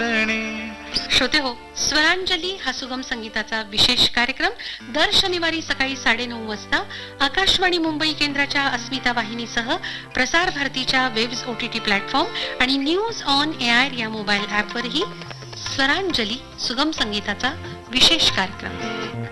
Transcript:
बोलणे. श्रोते हो, स्वरांजली हा सुगम संगीताचा विशेष कार्यक्रम दर शनिवारी सकाळी 9:30 वाजता आकाशवाणी मुंबई केंद्राच्या अस्मिता वाहिनीसह प्रसार भारतीच्या वेब्स OTT प्लॅटफॉर्म आणि न्यूज ऑन एआर या मोबाईल ऍपवरही स्वरांजली सुगम संगीताचा विशेष कार्यक्रम.